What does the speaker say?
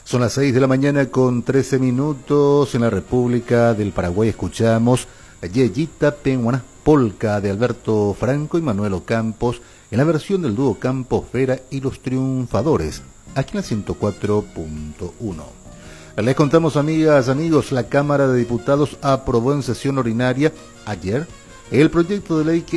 Son las 6 de la mañana con 13 minutos. En la República del Paraguay escuchamos Yeyita Penguana Polka de Alberto Franco y Manuel Ocampos en la versión del dúo Campos Vera y los Triunfadores, aquí en la 104.1. Les contamos, amigas, amigos, la Cámara de Diputados aprobó en sesión ordinaria ayer el proyecto de ley que